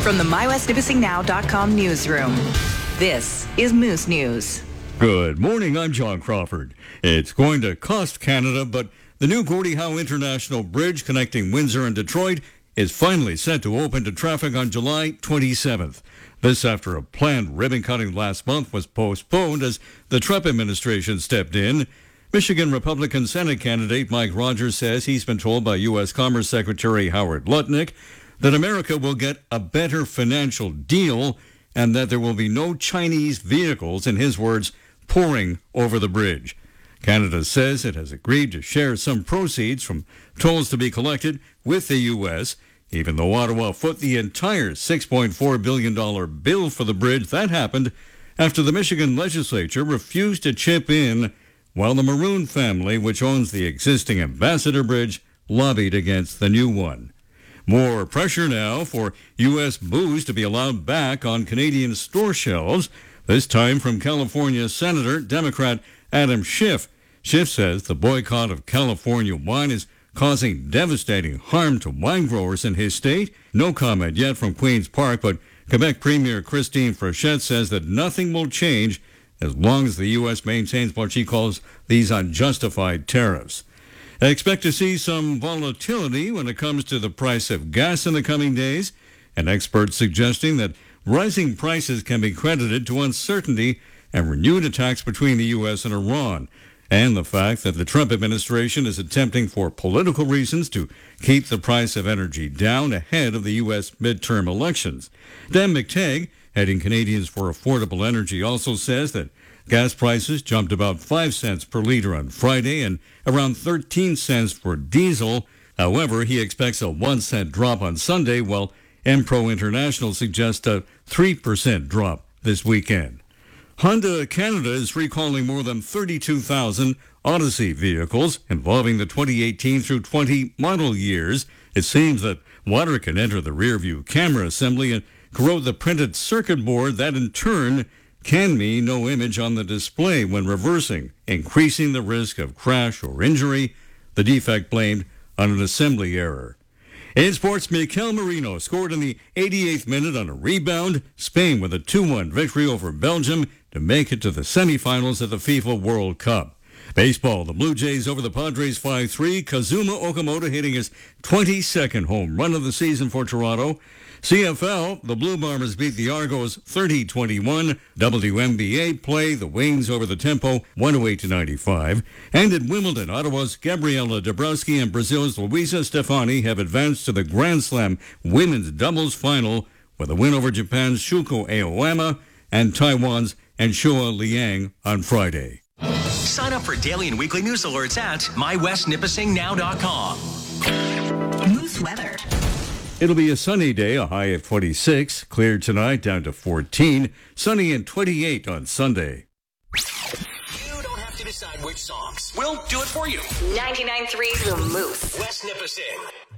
From the MyWestNipissingNow.com newsroom, this is Moose News. Good morning, I'm John Crawford. It's going to cost Canada, but the new Gordie Howe International Bridge connecting Windsor and Detroit is finally set to open to traffic on July 27th. This after a planned ribbon cutting last month was postponed as the Trump administration stepped in. Michigan Republican Senate candidate Mike Rogers says he's been told by U.S. Commerce Secretary Howard Lutnick that America will get a better financial deal and that there will be no Chinese vehicles, in his words, pouring over the bridge. Canada says it has agreed to share some proceeds from tolls to be collected with the U.S., even though Ottawa foot the entire $6.4 billion bill for the bridge. That happened after the Michigan legislature refused to chip in while the Maroon family, which owns the existing Ambassador Bridge, lobbied against the new one. More pressure now for U.S. booze to be allowed back on Canadian store shelves, this time from California Senator Democrat Adam Schiff. Schiff says the boycott of California wine is causing devastating harm to wine growers in his state. No comment yet from Queen's Park, but Quebec Premier Christine Frechette says that nothing will change as long as the U.S. maintains what she calls these unjustified tariffs. I expect to see some volatility when it comes to the price of gas in the coming days, and experts suggesting that rising prices can be credited to uncertainty and renewed attacks between the U.S. and Iran, and the fact that the Trump administration is attempting for political reasons to keep the price of energy down ahead of the U.S. midterm elections. Dan McTagg, heading Canadians for Affordable Energy, also says that gas prices jumped about 5 cents per liter on Friday and around 13 cents for diesel. However, he expects a 1 cent drop on Sunday, while Empro International suggests a 3% drop this weekend. Honda Canada is recalling more than 32,000 Odyssey vehicles involving the 2018 through 20 model years. It seems that water can enter the rear-view camera assembly and corrode the printed circuit board. That in turn can mean no image on the display when reversing, increasing the risk of crash or injury. The defect blamed on an assembly error. In sports, Mikel Merino scored in the 88th minute on a rebound. Spain with a 2-1 victory over Belgium to make it to the semifinals of the FIFA World Cup. Baseball, the Blue Jays over the Padres 5-3. Kazuma Okamoto hitting his 22nd home run of the season for Toronto. CFL, the Blue Bombers beat the Argos 30-21. WNBA play, the Wings over the Tempo 108-95. And at Wimbledon, Ottawa's Gabriela Dabrowski and Brazil's Luisa Stefani have advanced to the Grand Slam women's doubles final with a win over Japan's Shuko Aoyama and Taiwan's Anshua Liang on Friday. Sign up for daily and weekly news alerts at MyWestNipissingNow.com. Moose weather. It'll be a sunny day, a high of 26. Clear tonight, down to 14. Sunny and 28 on Sunday. You don't have to decide which songs. We'll do it for you. 99.3 The Moose. West Nipissing.